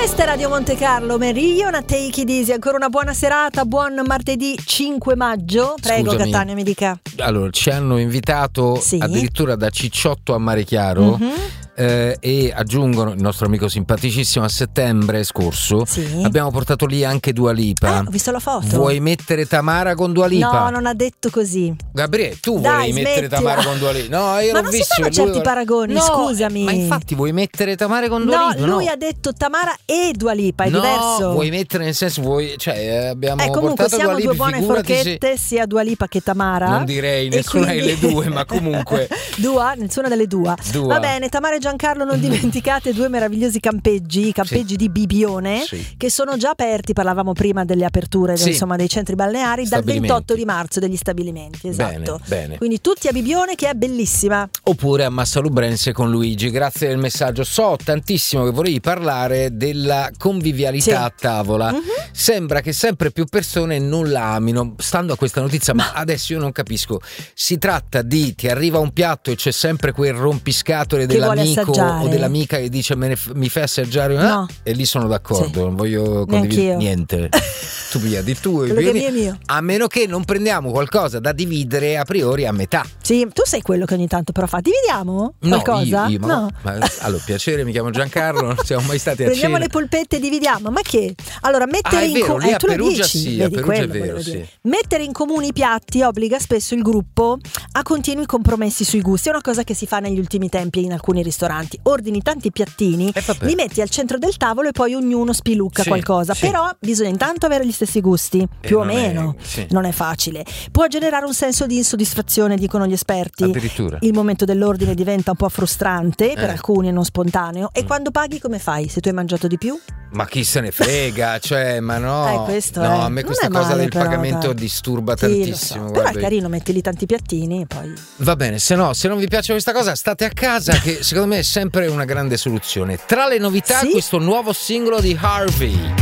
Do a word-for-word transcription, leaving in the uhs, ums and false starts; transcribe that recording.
Questa è Radio Monte Carlo, Meridion a Take It Easy. Ancora una buona serata, buon martedì cinque maggio. Prego, Scusami. Cattaneo, mi dica. Allora, ci hanno invitato Sì. addirittura da Cicciotto a Mare Chiaro. Mhm. Eh, e aggiungono il nostro amico simpaticissimo, a settembre scorso Sì. abbiamo portato lì anche Dua Lipa. Eh, ho visto la foto. Vuoi mettere Tamara con Dua Lipa? No, non ha detto così. Gabriele, tu Dai, volevi mettere smettila. Tamara con Dua Lipa? No, io Ma l'ho non si visto. fanno lui certi vuole- paragoni, No, scusami. Ma infatti vuoi mettere Tamara con Dua No, Lipa? lui no. ha detto Tamara e Dua Lipa, è no, diverso. vuoi mettere nel senso, vuoi, cioè eh, abbiamo Eh, comunque portato siamo Dua Lipa, due buone figurati se- forchette, sia Dua Lipa che Tamara. Non direi E nessuna quindi- delle due, ma comunque Dua, nessuna delle due. Dua. Va bene, Tamara e Giancarlo, non dimenticate due meravigliosi campeggi, i campeggi Sì. di Bibione, Sì. che sono già aperti, parlavamo prima delle aperture Sì. insomma, dei centri balneari, dal Stabilimenti. ventotto di marzo degli stabilimenti, esatto. Bene, bene. Quindi tutti a Bibione, che è bellissima. Oppure a Massalubrense con Luigi. Grazie del messaggio. So tantissimo che volevi parlare della convivialità Sì. a tavola. Mhm. Sembra che sempre più persone non la amino. Stando a questa notizia, ma adesso io non capisco. Si tratta di ti arriva un piatto e c'è sempre quel rompiscatole Che vuole dell'amico assaggiare. o dell'amica che dice me ne f- mi fai assaggiare, No. ah, e lì sono d'accordo, Sì. non voglio condividere Neanch'io. niente. Tu pigliati il tuo e Quello che vieni- è mio è mio. a meno che non prendiamo qualcosa da dividere a priori a metà. Sì, tu sei quello che ogni tanto però fa. Dividiamo qualcosa? No, io, io, ma, No. ma- allora, piacere, mi chiamo Giancarlo, non siamo mai stati a Prendiamo cena. le polpette e dividiamo. Ma che? Allora, mettere Ah, è in vero, comune lì a Perugia sì, a vedi, Perugia quello è vero, volevo sì. dire. Mettere in comune i piatti obbliga spesso il gruppo a continui compromessi sui gusti. È una cosa che si fa negli ultimi tempi in alcuni ristoranti. Ordini tanti piattini, Eh, vabbè. li metti al centro del tavolo e poi ognuno spilucca Sì, qualcosa. sì. Però bisogna intanto avere gli stessi gusti, più o non è- meno. sì. Non è facile. Può generare un senso di insoddisfazione, dicono gli esperti. Addirittura. Il momento dell'ordine diventa un po' frustrante per Eh. alcuni e non spontaneo. E Mm. quando paghi come fai? Se tu hai mangiato di più? Ma chi se ne frega, cioè, ma no. Eh, questo no, è. a me Non questa è cosa male, del però, pagamento dai. disturba Sì, lo so. tantissimo. Però è guarda. carino, metti lì tanti piattini, poi. Va bene, se no, se non vi piace questa cosa, state a casa, che secondo me è sempre una grande soluzione. Tra le novità, Sì? questo nuovo singolo di Harvey.